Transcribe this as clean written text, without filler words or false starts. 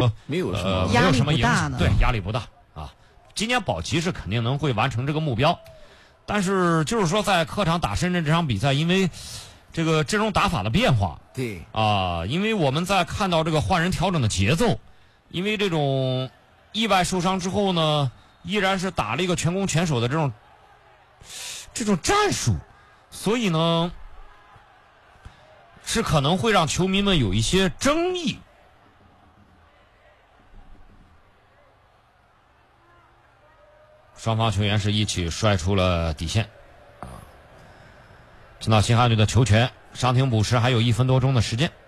没有什么压力不影响， 大呢。 对，压力不大啊。今年保级是肯定能会完成这个目标，但是就是说在客场打深圳这场比赛，因为这个阵容打法的变化， 对啊，因为我们在看到这个换人调整的节奏，因为这种意外受伤之后呢，依然是打了一个全攻全守的这种战术，所以呢，是可能会让球迷们有一些争议。双方球员是一起摔出了底线。青岛西汉队的球权，伤停补时还有1分多钟的时间。